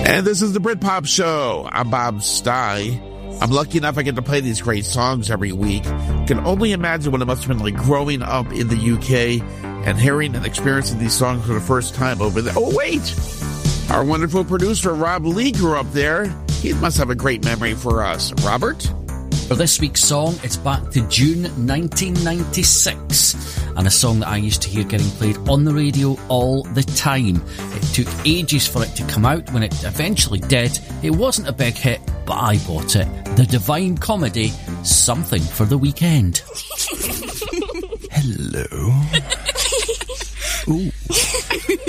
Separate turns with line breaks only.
And this is the Britpop Show. I'm Bob Stye. I'm lucky enough I get to play these great songs every week. Can only imagine what it must have been like growing up in the UK and hearing and experiencing these songs for the first time over there. Oh, wait! Our wonderful producer, Rob Lee, grew up there. He must have a great memory for us. Robert?
For this week's song, it's back to June 1996, and a song that I used to hear getting played on the radio all the time. It took ages for it to come out. When it eventually did, it wasn't a big hit, but I bought it. The Divine Comedy, Something for the Weekend.
Hello. Ooh.